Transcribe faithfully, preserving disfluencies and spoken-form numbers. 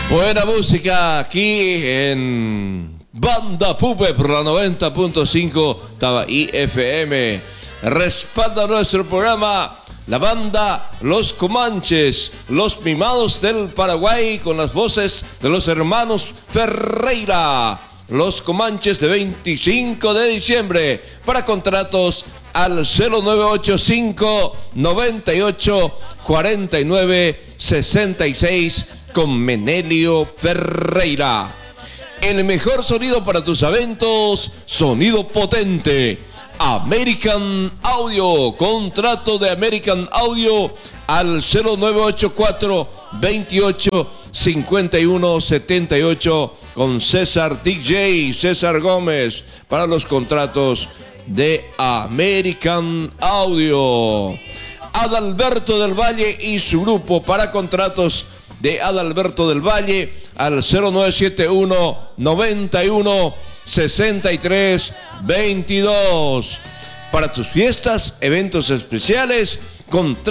Buena música aquí en Banda Pupe por la noventa punto cinco I F M. Respalda nuestro programa la banda Los Comanches, los mimados del Paraguay, con las voces de los hermanos Ferreira. Los Comanches, de veinticinco de diciembre. Para contratos al cero nueve ocho cinco, noventa y ocho, cuarenta y nueve, sesenta y seis con Menelio Ferreira. El mejor sonido para tus eventos, sonido potente. American Audio, contrato de American Audio al cero nueve ocho cuatro, veintiocho, cincuenta y uno, setenta y ocho con César D J, César Gómez, para los contratos de American Audio. Adalberto del Valle y su grupo, para contratos de Adalberto del Valle al cero nueve siete uno, noventa y uno, sesenta y tres, veintidós. Para tus fiestas, eventos especiales, contratos